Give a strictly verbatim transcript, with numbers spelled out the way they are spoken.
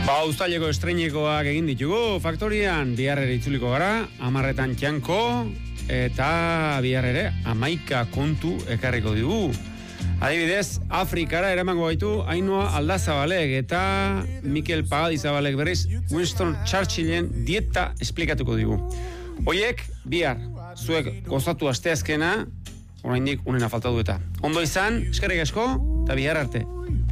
Ba, uztaileko estreinekoak egin ditugu, faktorian biharrera itzuliko gara, amarretan txanko, eta biharrere amaika kontu ekarriko digu. Adibidez, Afrikara eramango gaitu Ainhoa Aldazabalek eta Mikel Pagadizabalek berriz Winston Churchillen dieta esplikatuko digu. Hoiek, bihar, zuek gozatu asteazkena, oraindik unena falta du eta. Ondo izan, eskerrik asko, eta bihar arte.